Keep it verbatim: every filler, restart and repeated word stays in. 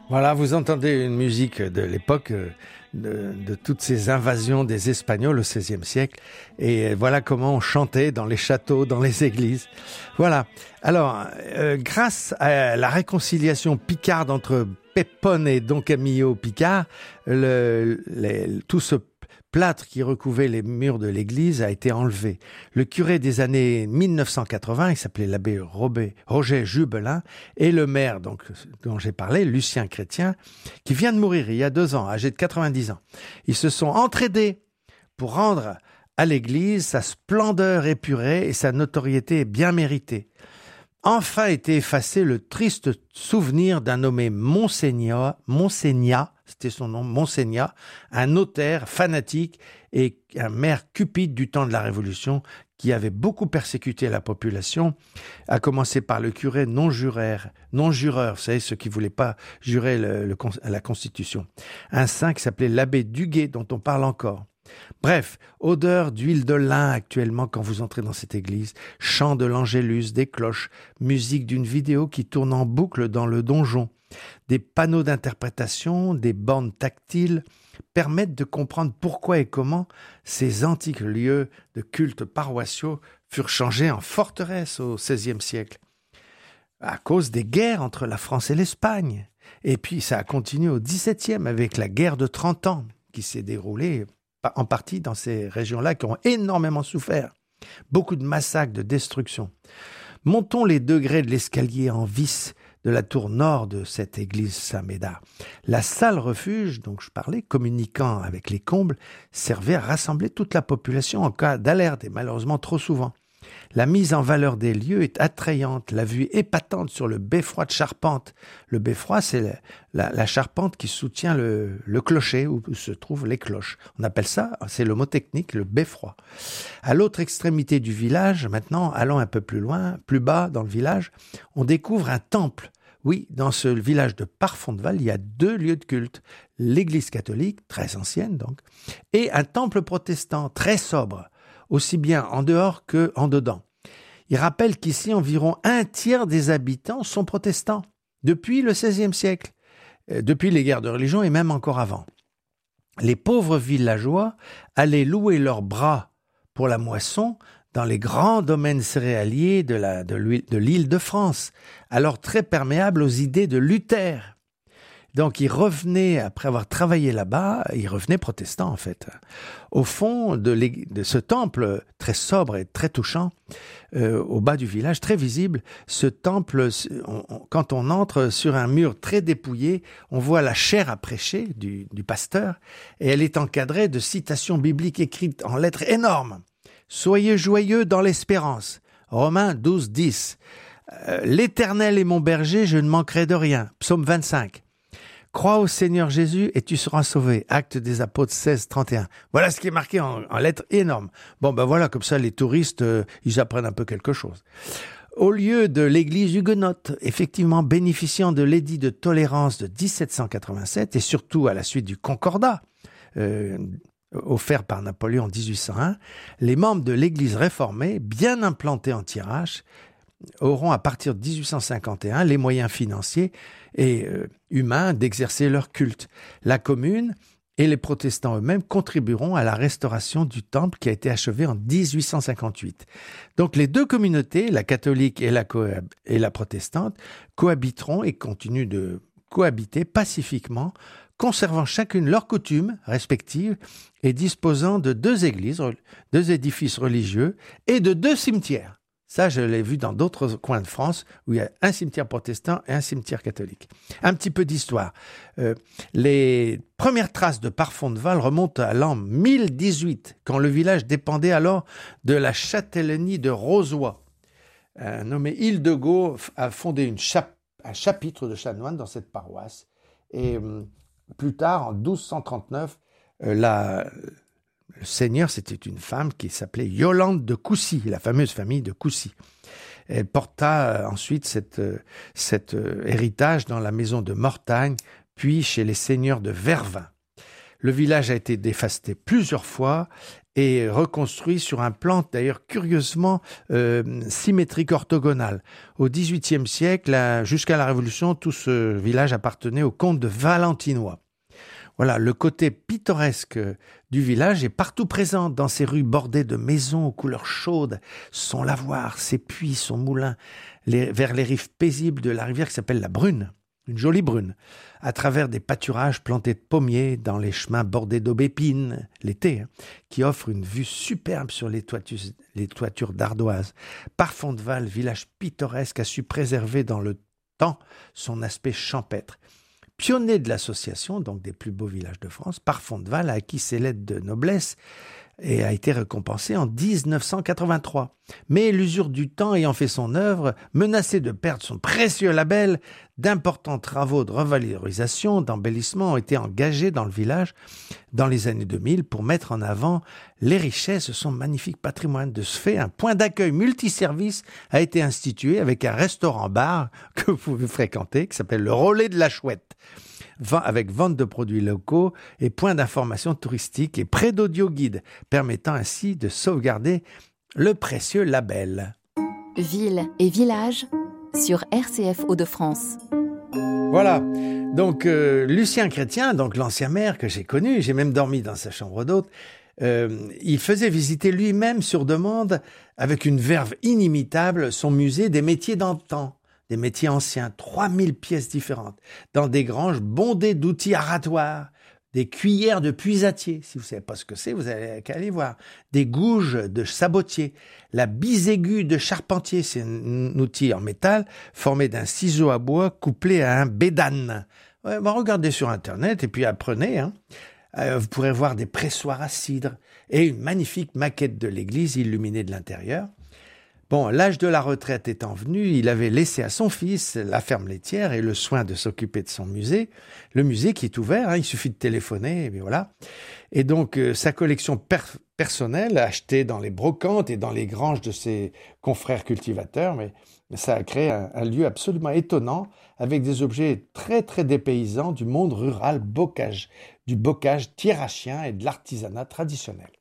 Voilà, vous entendez une musique de l'époque, euh, de, de toutes ces invasions des Espagnols au seizième siècle. Et voilà comment on chantait dans les châteaux, dans les églises. Voilà. Alors, euh, grâce à la réconciliation picarde entre Pépone et Don Camillo Picard, le, les, tout ce plâtre qui recouvrait les murs de l'église a été enlevé. Le curé des années mille neuf cent quatre-vingts, il s'appelait l'abbé Robert, Roger Jubelin, et le maire donc, dont j'ai parlé, Lucien Chrétien, qui vient de mourir il y a deux ans, âgé de quatre-vingt-dix ans. Ils se sont entraidés pour rendre à l'église sa splendeur épurée et sa notoriété bien méritée. Enfin a été effacé le triste souvenir d'un nommé Monseigneur, Monseignat, c'était son nom, Monseignat, un notaire fanatique et un maire cupide du temps de la Révolution qui avait beaucoup persécuté la population, à commencer par le curé non-jureur, non-jureur, vous savez, ceux qui ne voulaient pas jurer le, le, la Constitution. Un saint qui s'appelait l'abbé Duguay, dont on parle encore. Bref, odeur d'huile de lin actuellement quand vous entrez dans cette église, chant de l'angélus, des cloches, musique d'une vidéo qui tourne en boucle dans le donjon. Des panneaux d'interprétation, des bornes tactiles permettent de comprendre pourquoi et comment ces antiques lieux de culte paroissiaux furent changés en forteresses au seizième siècle. À cause des guerres entre la France et l'Espagne. Et puis ça a continué au dix-septième avec la guerre de trente ans qui s'est déroulée en partie dans ces régions-là qui ont énormément souffert. Beaucoup de massacres, de destruction. Montons les degrés de l'escalier en vis de la tour nord de cette église Saint-Médard. La salle refuge, dont je parlais, communiquant avec les combles, servait à rassembler toute la population en cas d'alerte, et malheureusement trop souvent. La mise en valeur des lieux est attrayante, la vue épatante sur le beffroi de charpente. Le beffroi, c'est la, la, la charpente qui soutient le, le clocher où se trouvent les cloches. On appelle ça, c'est le mot technique, le beffroi. À l'autre extrémité du village, maintenant, allons un peu plus loin, plus bas dans le village, on découvre un temple. Oui, dans ce village de Parfondeval, il y a deux lieux de culte. L'église catholique, très ancienne donc, et un temple protestant très sobre, aussi bien en dehors qu'en dedans. Il rappelle qu'ici, environ un tiers des habitants sont protestants, depuis le seizième siècle, depuis les guerres de religion et même encore avant. Les pauvres villageois allaient louer leurs bras pour la moisson dans les grands domaines céréaliers de, la, de, de l'île de France, alors très perméables aux idées de Luther. Donc, ils revenaient, après avoir travaillé là-bas, ils revenaient protestants, en fait. Au fond de, de ce temple, très sobre et très touchant, euh, au bas du village, très visible, ce temple, on, on, quand on entre sur un mur très dépouillé, on voit la chaire à prêcher du, du pasteur, et elle est encadrée de citations bibliques écrites en lettres énormes. « Soyez joyeux dans l'espérance » Romains douze, dix. Euh, « L'Éternel est mon berger, je ne manquerai de rien » Psaume vingt-cinq. Crois au Seigneur Jésus et tu seras sauvé. Actes des Apôtres seize, trente et un. Voilà ce qui est marqué en, en lettres énormes. Bon, ben voilà, comme ça, les touristes, euh, ils apprennent un peu quelque chose. Au lieu de l'église huguenote, effectivement bénéficiant de l'édit de tolérance de dix-sept cent quatre-vingt-sept et surtout à la suite du Concordat, euh, offert par Napoléon en dix-huit cent un, les membres de l'église réformée, bien implantés en Thiérache, auront à partir de dix-huit cent cinquante et un les moyens financiers et euh, humains d'exercer leur culte. La commune et les protestants eux-mêmes contribueront à la restauration du temple qui a été achevé en dix-huit cent cinquante-huit. Donc les deux communautés, la catholique et la, cohab- et la protestante, cohabiteront et continuent de cohabiter pacifiquement, conservant chacune leurs coutumes respectives et disposant de deux églises, deux édifices religieux et de deux cimetières. Ça, je l'ai vu dans d'autres coins de France où il y a un cimetière protestant et un cimetière catholique. Un petit peu d'histoire. Euh, les premières traces de Parfondeval remontent à l'an mille dix-huit, quand le village dépendait alors de la châtellenie de Rozoy. Un nommé Hildegau a fondé une chap- un chapitre de chanoines dans cette paroisse. Et euh, plus tard, en douze cent trente-neuf, euh, la... Le seigneur, c'était une femme qui s'appelait Yolande de Coucy, la fameuse famille de Coucy. Elle porta ensuite cette, cet héritage dans la maison de Mortagne, puis chez les seigneurs de Vervins. Le village a été dévasté plusieurs fois et reconstruit sur un plan d'ailleurs curieusement euh, symétrique orthogonal. Au dix-huitième siècle, à, jusqu'à la Révolution, tout ce village appartenait au comte de Valentinois. Voilà, le côté pittoresque du village est partout présent dans ces rues bordées de maisons aux couleurs chaudes, son lavoir, ses puits, son moulin, les, vers les rives paisibles de la rivière qui s'appelle la Brune, une jolie brune, à travers des pâturages plantés de pommiers dans les chemins bordés d'aubépines, l'été, hein, qui offrent une vue superbe sur les toitures, les toitures d'ardoise. Parfondeval, village pittoresque, a su préserver dans le temps son aspect champêtre. Pionnier de l'association, donc des plus beaux villages de France, Parfondeval a acquis ses lettres de noblesse et a été récompensé en dix-neuf cent quatre-vingt-trois. Mais l'usure du temps ayant fait son œuvre, menacé de perdre son précieux label, d'importants travaux de revalorisation, d'embellissement ont été engagés dans le village dans les années deux mille pour mettre en avant les richesses de son magnifique patrimoine. De ce fait, un point d'accueil multiservice a été institué avec un restaurant-bar que vous pouvez fréquenter, qui s'appelle le Relais de la Chouette, avec vente de produits locaux et point d'information touristique et près d'audio-guide, permettant ainsi de sauvegarder le précieux label. Ville et village sur R C F Hauts-de-France. Voilà, donc euh, Lucien Chrétien, donc l'ancien maire que j'ai connu, j'ai même dormi dans sa chambre d'hôte, euh, il faisait visiter lui-même sur demande, avec une verve inimitable, son musée des métiers d'antan. Des métiers anciens, trois mille pièces différentes, dans des granges bondées d'outils aratoires, des cuillères de puisatier, si vous ne savez pas ce que c'est, vous avez qu'à aller voir, des gouges de sabotier, la bise aiguë de charpentier, c'est un outil en métal formé d'un ciseau à bois couplé à un bédane. Ouais, bah regardez sur Internet et puis apprenez, hein. Euh, vous pourrez voir des pressoirs à cidre et une magnifique maquette de l'église illuminée de l'intérieur. Bon, l'âge de la retraite étant venu, il avait laissé à son fils la ferme laitière et le soin de s'occuper de son musée. Le musée qui est ouvert, hein, il suffit de téléphoner, et bien voilà. Et donc, euh, sa collection per- personnelle, achetée dans les brocantes et dans les granges de ses confrères cultivateurs, mais ça a créé un, un lieu absolument étonnant, avec des objets très très dépaysants du monde rural bocage, du bocage thiérachien et de l'artisanat traditionnel.